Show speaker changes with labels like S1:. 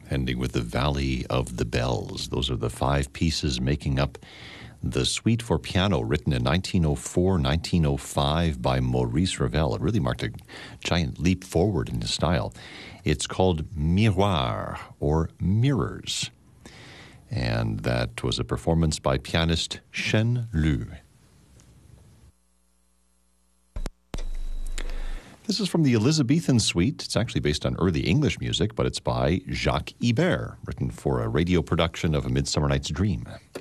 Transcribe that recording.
S1: ending with the Valley of the Bells. Those are the 5 pieces making up the suite for piano, written in 1904-1905 by Maurice Ravel. It really marked a giant leap forward in his style. It's called Miroir, or Mirrors. And that was a performance by pianist Chen Lu. This is from the Elizabethan Suite. It's actually based on early English music, but it's by Jacques Ibert, written for a radio production of A Midsummer Night's Dream.